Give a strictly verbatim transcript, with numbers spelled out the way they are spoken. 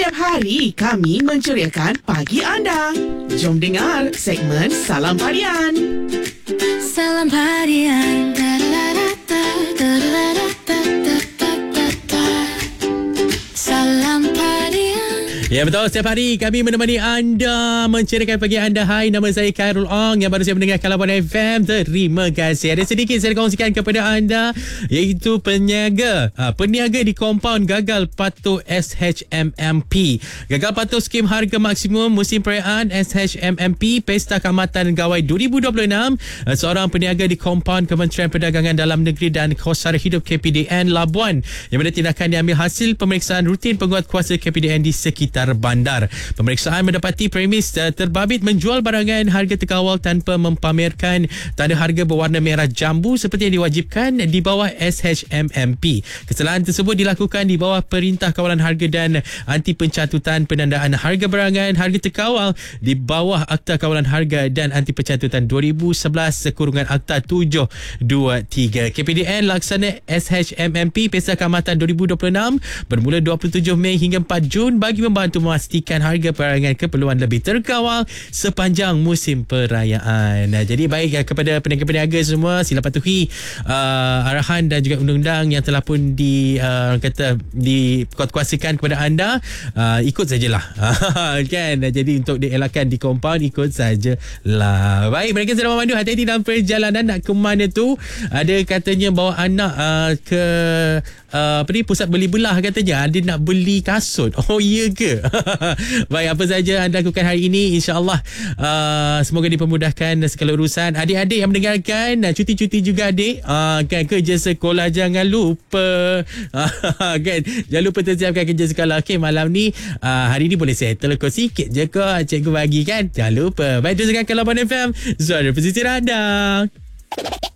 Setiap hari kami menceriakan pagi anda. Jom dengar segmen Salam Parian. Salam Parian. Salam Parian. Ya betul, setiap hari kami menemani anda menceriakan pagi anda. Hai, nama saya Khairul Ong yang baru saja mendengarkan Labuan F M. Terima kasih. Ada sedikit saya kongsikan kepada anda, iaitu peniaga ha, peniaga di kompaun gagal patuh S H M M P. Gagal patuh skim harga maksimum musim perayaan S H M M P Pesta Khidmatan Gawai dua ribu dua puluh enam. Seorang peniaga di kompaun Kementerian Perdagangan Dalam Negeri dan Kos Sara Hidup K P D N Labuan, yang mana tindakan diambil hasil pemeriksaan rutin penguatkuasa K P D N di sekitar bandar. Pemeriksaan mendapati premis uh, terbabit menjual barangan harga terkawal tanpa mempamerkan tanda harga berwarna merah jambu seperti yang diwajibkan di bawah S H M M P. Kesalahan tersebut dilakukan di bawah Perintah Kawalan Harga dan Anti Pencatutan Penandaan Harga Barangan Harga Terkawal di bawah Akta Kawalan Harga dan Anti Pencatutan dua ribu sebelas kurungan Akta tujuh dua tiga. K P D N laksana S H M M P Pesta Khidmatan dua ribu dua puluh enam bermula dua puluh tujuh Mei hingga empat Jun bagi membantu untuk memastikan harga barangan keperluan lebih terkawal sepanjang musim perayaan. Nah, jadi baik kepada peniaga-peniaga semua, sila patuhi uh, arahan dan juga undang-undang yang telah pun di uh, kata dikuatkuasakan kepada anda. Uh, ikut sajalah. Kan? Jadi untuk dielakkan di kompaun, ikut sajalah. Baik, mereka sedang memandu, hati-hati dalam perjalanan nak ke mana tu. Ada katanya bawa anak uh, ke uh, apa ni, pusat beli belah katanya. Ada nak beli kasut. Oh, iya ke? Baik, apa saja anda lakukan hari ini, InsyaAllah uh, semoga dipermudahkan segala urusan. Adik-adik yang mendengarkan, uh, cuti-cuti juga adik, uh, kan, kerja sekolah jangan lupa. uh, kan, jangan lupa tersiapkan kerja sekolah. Okay, malam ni uh, hari ni boleh settle kau sikit je kau cikgu bagi kan, jangan lupa. Baik, teruskan ke Labuan F M, suara pesisir anda.